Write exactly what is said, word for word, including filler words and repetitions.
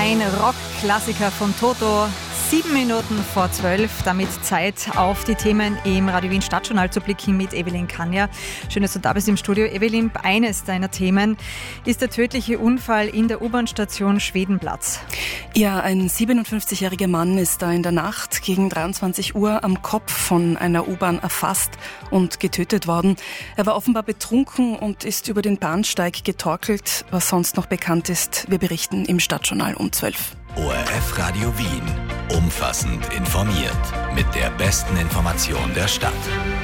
ein Rockklassiker von Toto. Sieben Minuten vor zwölf, damit Zeit auf die Themen im Radio Wien Stadtjournal zu blicken mit Evelyn Kanja. Schön, dass du da bist im Studio. Evelyn, eines deiner Themen ist der tödliche Unfall in der U-Bahn-Station Schwedenplatz. Ja, ein siebenundfünfzigjähriger Mann ist da in der Nacht gegen dreiundzwanzig Uhr am Kopf von einer U-Bahn erfasst und getötet worden. Er war offenbar betrunken und ist über den Bahnsteig getorkelt. Was sonst noch bekannt ist, wir berichten im Stadtjournal um zwölf. O R F Radio Wien. Umfassend informiert. Mit der besten Information der Stadt.